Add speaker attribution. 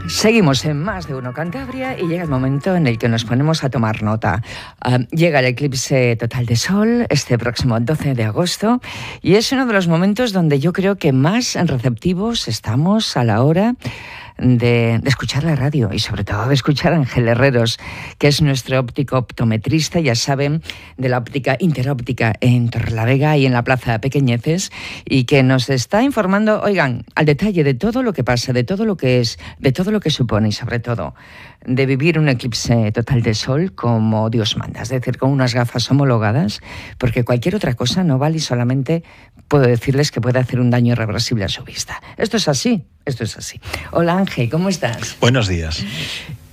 Speaker 1: Seguimos en Más de Uno Cantabria y llega el momento en el que nos ponemos a tomar nota. Llega el eclipse total de sol este próximo 12 de agosto y es uno de los momentos donde yo creo que más receptivos estamos a la hora de escuchar la radio y sobre todo de escuchar a Ángel Herreros, que es nuestro óptico optometrista, ya saben, de la óptica interóptica en Torrelavega y en la Plaza Pequeñeces, y que nos está informando, oigan, al detalle de todo lo que pasa, de todo lo que es, de todo lo que supone y sobre todo de vivir un eclipse total de sol como Dios manda, es decir, con unas gafas homologadas, porque cualquier otra cosa no vale y solamente puedo decirles que puede hacer un daño irreversible a su vista. Esto es así. Hola Ángel, ¿cómo estás?
Speaker 2: Buenos días.